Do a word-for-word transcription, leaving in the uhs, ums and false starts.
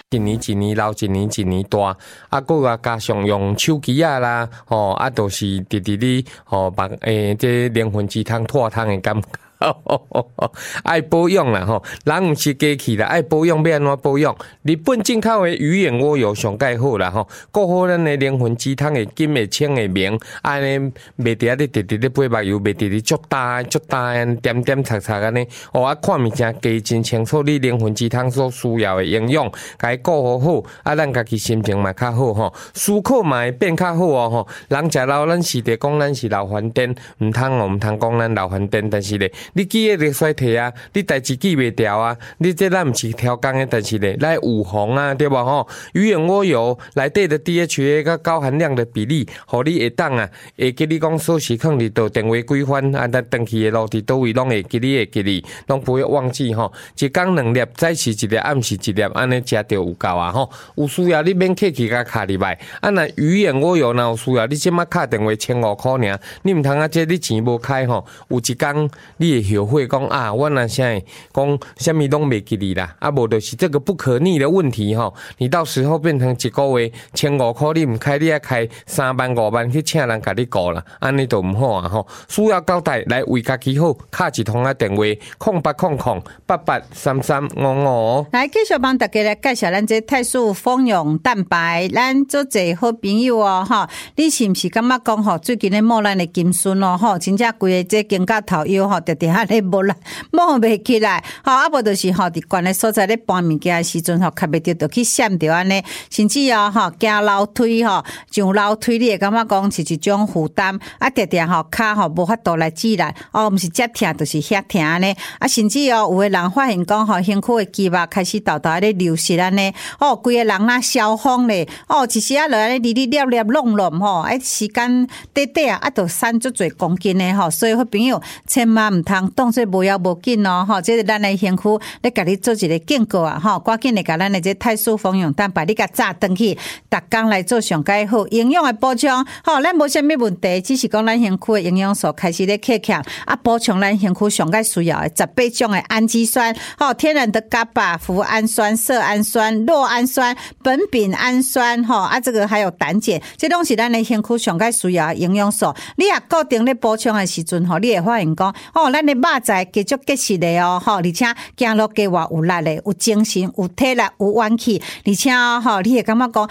一年一年老，一年一年大，啊，搁啊加上用手机啊啦，吼、哦，啊，都是直直哩，吼、哦，把诶，这灵魂鸡汤、拖汤的感觉。爱保养啦吼，人毋是机器啦，爱保养要安怎保养？日本进口的鱼眼蜗油上介好啦吼，顾好咱的灵魂鸡汤的金的清的明，安尼袂伫啊咧直直咧配目油，袂伫咧足大足大点点擦擦安尼，哦啊看物件加真清楚，你灵魂鸡汤所需要的营养，甲伊顾好好，啊咱家己心情嘛较好吼，思考嘛会变较好哦吼。人食老，咱是伫讲咱是老番颠，毋通哦毋通讲咱老番颠，但是咧。你记个衰退啊，你代志记袂掉啊，你这咱毋是挑工的，但是咧来预防啊，对无吼？鱼眼蜗油内底的 D H A 甲高含量的比例，互你会当啊，会记你讲锁匙放伫倒，电话规范啊，咱登去的路伫倒位拢会记你会记你，拢不会忘记吼。一工两粒，早时一粒，暗时一粒，安尼食着有够啊吼。有需要你免客气甲卡入来，啊那鱼眼蜗油若有需要，你即马敲电话千五箍尔，你毋通啊，这你钱无开吼，有一工你。后悔讲啊，我那现在讲什么拢袂记你啦，啊无就是这个不可逆的问题吼。你到时候变成一个月千五块，你唔开，你要开三万五万去请人甲你顾啦，安尼就唔好啊吼。需要交代来为家己好，敲一通啊电话空八空空八八三三五五。 来继续帮大家来介绍咱这泰素丰容蛋白，咱做侪好朋友哦吼。你是唔是感觉讲吼，最近咧摸咱的金孙哦吼，真正规个这肩胛头腰吼，直直下咧摸啦，摸袂起来，吼啊无就是吼伫悬的所在咧搬物件的时阵吼，卡袂着就去闪着安尼，甚至哦吼行楼梯吼，上楼梯你会感觉讲是一种负担，啊直直吼骹吼无法度来自然，哦毋是遮疼就是遐疼安尼，啊甚至哦有的人发现讲吼身躯的肌肉开始豆豆咧流失安尼，哦规个人若消风咧，哦一时啊落来哩哩粒粒弄弄吼，哎时间短短啊，啊就瘦足侪公斤的吼，所以好朋友千万毋通当做无要无紧哦，吼，这是咱的身躯咧，甲你做一个警告啊，吼，赶紧来甲咱的这泰素丰容蛋白，你甲炸登去，逐工来做上介好营养的补充，吼，咱无啥物问题，只是讲咱身躯的营养素开始咧克强，啊，补充咱身躯上介需要的十八种的氨基酸，吼，天然的伽巴、脯氨酸、色氨酸、酪氨酸、苯丙氨酸，吼，啊，这个还有胆碱，这拢是咱的身躯上介需要的营养素。你也固定咧补充的时阵，吼，你会发现讲，哦，咱的肉材继续结实的哦，吼，而且走路加活有力的，有精神，有体力，有元气，而且吼，你会感觉讲，